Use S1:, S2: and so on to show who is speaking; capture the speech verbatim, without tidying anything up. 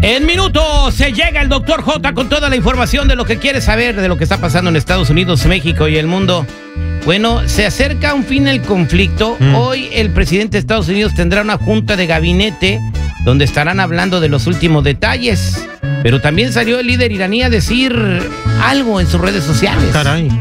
S1: En minutos se llega el doctor J con toda la información de lo que quiere saber de lo que está pasando en Estados Unidos, México y el mundo. Bueno, se acerca un fin el conflicto. Mm. Hoy el presidente de Estados Unidos tendrá una junta de gabinete donde estarán hablando de los últimos detalles. Pero también salió el líder iraní a decir algo en sus redes sociales.
S2: Caray.